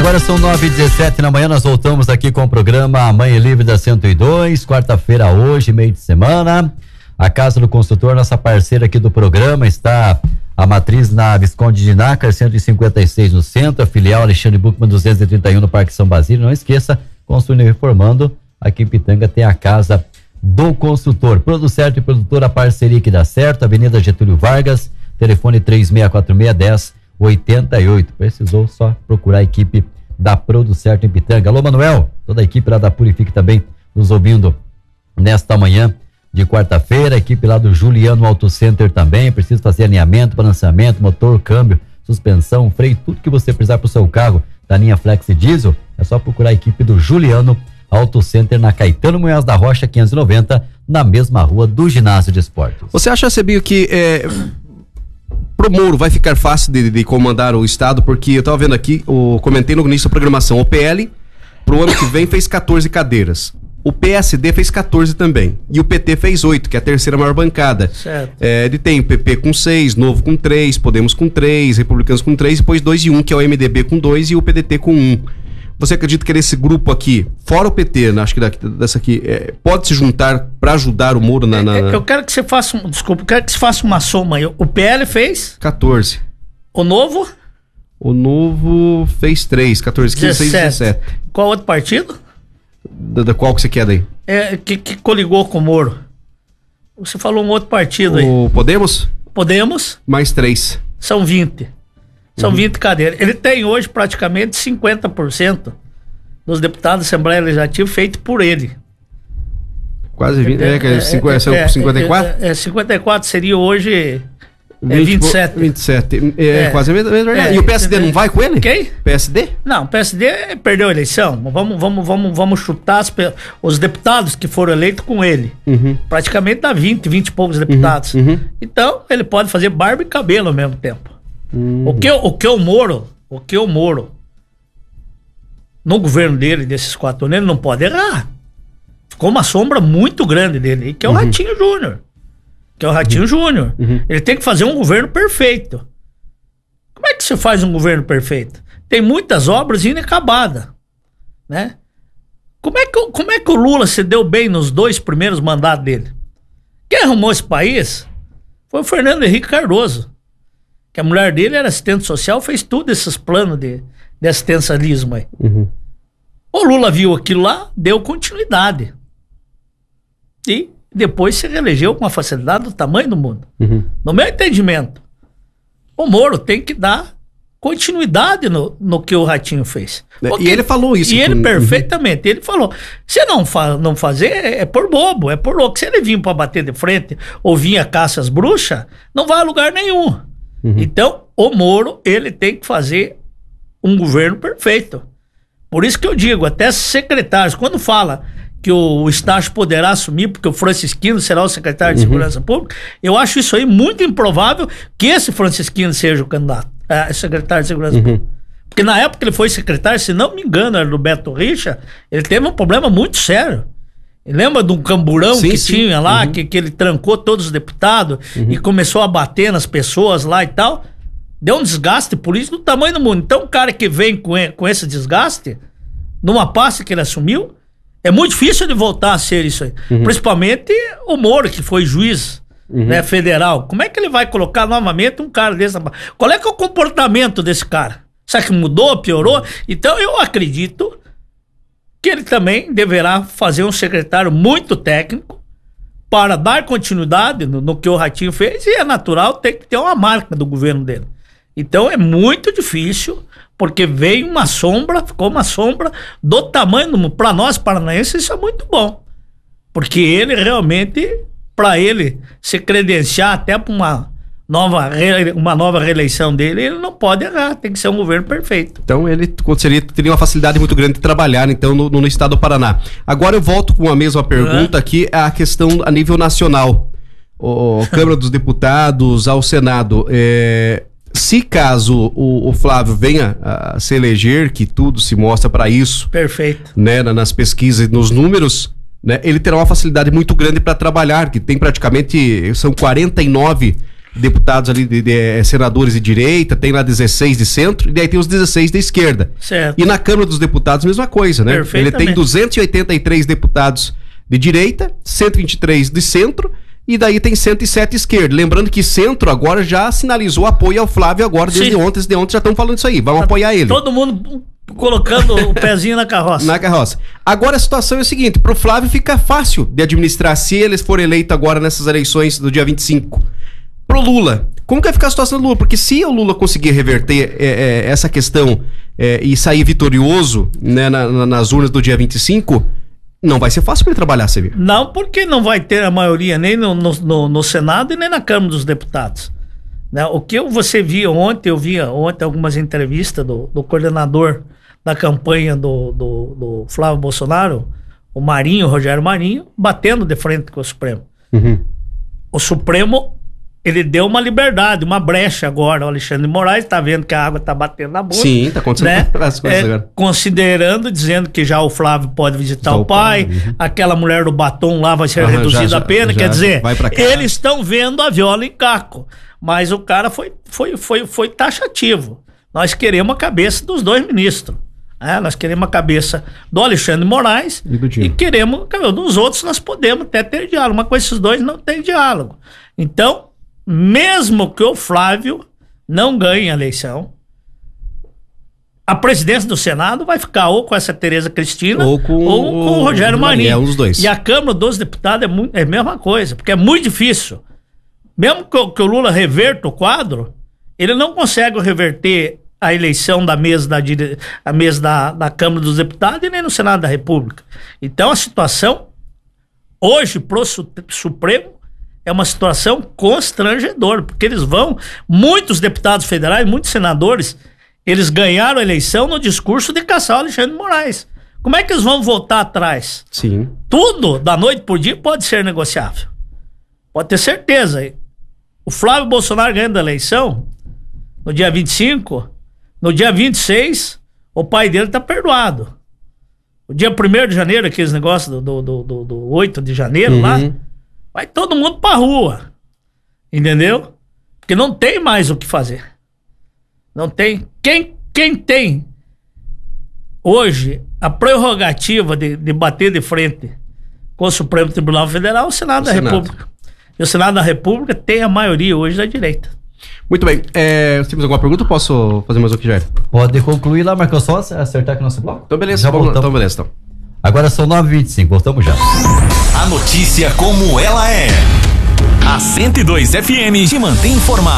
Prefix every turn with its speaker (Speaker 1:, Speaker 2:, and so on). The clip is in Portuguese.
Speaker 1: Agora são 9h17 da manhã, nós voltamos aqui com o programa Manhã Livre da 102, quarta-feira hoje, meio de semana. A Casa do Construtor, nossa parceira aqui do programa, está a matriz na Visconde de Nácar, 156 no centro, a filial Alexandre Buchmann 231 no Parque São Basílio. Não esqueça, construindo e reformando, aqui em Pitanga tem a Casa do Construtor. Producerto e Produtora, parceria que dá certo, Avenida Getúlio Vargas, telefone 3646-1088. Precisou só procurar a equipe da Producerto em Pitanga. Alô, Manuel, toda a equipe lá da Purifique também nos ouvindo nesta manhã de quarta-feira. A equipe lá do Juliano Auto Center também. Precisa fazer alinhamento, balanceamento, motor, câmbio, suspensão, freio, tudo que você precisar para o seu carro da linha Flex Diesel. É só procurar a equipe do Juliano Auto Center na Caetano Munhoz da Rocha 590, na mesma rua do Ginásio de Esportes.
Speaker 2: Você acha, Sebinho, que pro Moro vai ficar fácil de comandar o estado? Porque eu tava vendo aqui, comentei no início da programação, o PL pro ano que vem fez 14 cadeiras. O PSD fez 14 também. E o PT fez 8, que é a terceira maior bancada.
Speaker 3: Certo.
Speaker 2: Ele tem o PP com 6, Novo com 3, Podemos com 3, Republicanos com 3, depois 2 e 1, que é o MDB com 2 e o PDT com 1. Você acredita que esse grupo aqui, fora o PT, né, acho que dessa aqui, pode se juntar para ajudar o Moro na...
Speaker 3: Eu quero que você faça, quero que você faça uma soma aí. O PL fez?
Speaker 2: 14.
Speaker 3: O Novo?
Speaker 2: O Novo fez 3, 14, 15, 16, 17.
Speaker 3: Qual outro partido?
Speaker 2: Da qual que você quer daí?
Speaker 3: Que coligou com o Moro. Você falou um outro partido aí.
Speaker 2: O Podemos?
Speaker 3: Podemos.
Speaker 2: Mais 3.
Speaker 3: São 20. São 20 cadeiras. Ele tem hoje praticamente 50% dos deputados da Assembleia Legislativa feito por ele.
Speaker 2: Quase 20. 54?
Speaker 3: 54 seria hoje 27.
Speaker 2: 27. Quase a mesma verdade. E o PSD não vai com ele?
Speaker 3: Quem?
Speaker 2: PSD?
Speaker 3: Não, o PSD perdeu a eleição. Vamos chutar os deputados que foram eleitos com ele. Praticamente dá 20 e poucos deputados. Então, ele pode fazer barba e cabelo ao mesmo tempo. O que o Moro, no governo dele, desses 4 anos, ele não pode errar. Ficou uma sombra muito grande dele, que é o Ratinho Júnior. Ele tem que fazer um governo perfeito. Como é que se faz um governo perfeito? Tem muitas obras inacabadas, né? Como é que o Lula se deu bem nos 2 primeiros mandatos dele? Quem arrumou esse país foi o Fernando Henrique Cardoso. Que a mulher dele era assistente social, fez tudo esses planos de assistencialismo aí. O Lula viu aquilo lá, deu continuidade. E depois se reelegeu com uma facilidade do tamanho do mundo. No meu entendimento, o Moro tem que dar continuidade no que o Ratinho fez. Porque,
Speaker 2: e ele falou isso.
Speaker 3: E ele perfeitamente, ele falou, se não fazer, é por bobo, é por louco. Se ele vir para bater de frente ou vir a caça às bruxas, não vai a lugar nenhum. Então, o Moro, ele tem que fazer um governo perfeito. Por isso que eu digo, até secretários, quando fala que o Estácio poderá assumir, porque o Francisquino será o secretário de Segurança Pública, eu acho isso aí muito improvável que esse Francisquino seja o candidato, secretário de Segurança Pública. Porque na época que ele foi secretário, se não me engano, era do Beto Richa, ele teve um problema muito sério. Lembra de um camburão tinha lá, que ele trancou todos os deputados e começou a bater nas pessoas lá e tal? Deu um desgaste político do tamanho do mundo. Então, o cara que vem com esse desgaste, numa pasta que ele assumiu, é muito difícil de voltar a ser isso aí. Principalmente o Moro, que foi juiz federal. Como é que ele vai colocar novamente um cara desse? Qual é que é o comportamento desse cara? Será que mudou, piorou? Então, eu acredito que ele também deverá fazer um secretário muito técnico para dar continuidade no que o Ratinho fez, e é natural, tem que ter uma marca do governo dele. Então é muito difícil, porque ficou uma sombra do tamanho do mundo. Para nós paranaenses isso é muito bom, porque ele realmente, para ele se credenciar até para uma nova reeleição dele, ele não pode errar, tem que ser um governo perfeito.
Speaker 2: Então ele teria uma facilidade muito grande de trabalhar então no estado do Paraná. Agora eu volto com a mesma pergunta aqui, a questão a nível nacional, Câmara dos Deputados, ao Senado, se caso o Flávio venha a se eleger, que tudo se mostra para isso,
Speaker 3: perfeito,
Speaker 2: né, nas pesquisas e nos números, né, ele terá uma facilidade muito grande para trabalhar, que tem praticamente, são 49 deputados ali, senadores de direita, tem lá 16 de centro, e daí tem os 16 da esquerda.
Speaker 3: Certo.
Speaker 2: E na Câmara dos Deputados, mesma coisa, né? Ele tem 283 deputados de direita, 123 de centro, e daí tem 107 esquerda. Lembrando que centro agora já sinalizou apoio ao Flávio agora, desde ontem já estão falando isso aí, vamos apoiar ele.
Speaker 3: Todo mundo colocando o pezinho na carroça.
Speaker 2: Na carroça. Agora a situação é o seguinte, pro Flávio fica fácil de administrar se eles forem eleitos agora nessas eleições do dia 25. Pro Lula, como que vai ficar a situação do Lula? Porque se o Lula conseguir reverter essa questão e sair vitorioso, né, nas urnas do dia 25, não vai ser fácil para ele trabalhar, você viu?
Speaker 3: Não, porque não vai ter a maioria nem no Senado e nem na Câmara dos Deputados. Né? O que você via ontem, eu via ontem algumas entrevistas do coordenador da campanha do Flávio Bolsonaro, o Rogério Marinho, batendo de frente com o Supremo.
Speaker 2: Uhum.
Speaker 3: O Supremo, ele deu uma liberdade, uma brecha agora. O Alexandre de Moraes está vendo que a água está batendo na bunda.
Speaker 2: Sim, está acontecendo, né? As coisas agora.
Speaker 3: Considerando, dizendo que já o Flávio pode visitar o pai, aquela mulher do batom lá vai ser reduzida a pena. Quer dizer, eles estão vendo a viola em caco. Mas o cara foi taxativo. Nós queremos a cabeça dos dois ministros. Nós queremos a cabeça do Alexandre de Moraes e queremos dos outros. Nós podemos até ter diálogo, mas com esses dois não tem diálogo. Então, mesmo que o Flávio não ganhe a eleição, a presidência do Senado vai ficar ou com essa Tereza Cristina ou com o Rogério Marinho.
Speaker 2: Um dos dois.
Speaker 3: E a Câmara dos Deputados é a mesma coisa, porque é muito difícil. Mesmo que o Lula reverta o quadro, ele não consegue reverter a eleição da mesa da Câmara dos Deputados e nem no Senado da República. Então a situação hoje pro Supremo é uma situação constrangedora, porque muitos deputados federais, muitos senadores, eles ganharam a eleição no discurso de caçar o Alexandre de Moraes. Como é que eles vão voltar atrás?
Speaker 2: Sim.
Speaker 3: Tudo, da noite por dia, pode ser negociável. Pode ter certeza. O Flávio Bolsonaro ganhando a eleição no dia 25, no dia 26, o pai dele tá perdoado. O dia 1º de janeiro, aqueles negócios do 8 de janeiro lá, vai todo mundo pra rua. Entendeu? Porque não tem mais o que fazer. Não tem. Quem tem hoje a prerrogativa de bater de frente com o Supremo Tribunal Federal é o Senado da República. E o Senado da República tem a maioria hoje da direita.
Speaker 2: Muito bem. Temos alguma pergunta ou posso fazer mais um aqui, Jair?
Speaker 1: Pode concluir lá, Marcos, só acertar aqui no nosso bloco.
Speaker 2: Então beleza,
Speaker 1: então
Speaker 2: beleza.
Speaker 1: Agora são 9h25, voltamos já.
Speaker 4: A notícia como ela é. A 102 FM te mantém informado.